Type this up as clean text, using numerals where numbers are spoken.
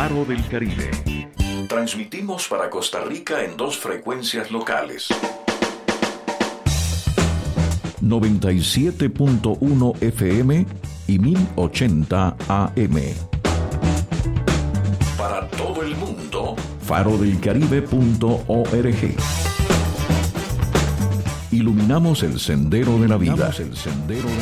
Faro del Caribe. Transmitimos para Costa Rica en 2 frecuencias locales. 97.1 FM y 1080 AM. Para todo el mundo, farodelcaribe.org. Iluminamos el sendero de la vida.